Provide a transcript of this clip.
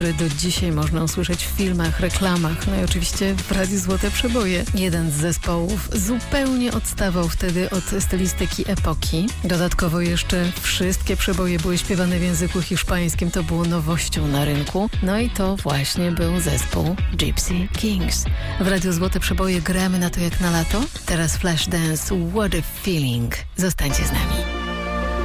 który do dzisiaj można usłyszeć w filmach, reklamach, no i oczywiście w Radiu Złote Przeboje. Jeden z zespołów zupełnie odstawał wtedy od stylistyki epoki. Dodatkowo jeszcze wszystkie przeboje były śpiewane w języku hiszpańskim, to było nowością na rynku. No i to właśnie był zespół Gypsy Kings. W Radiu Złote Przeboje gramy na to jak na lato. Teraz Flashdance, What a Feeling. Zostańcie z nami.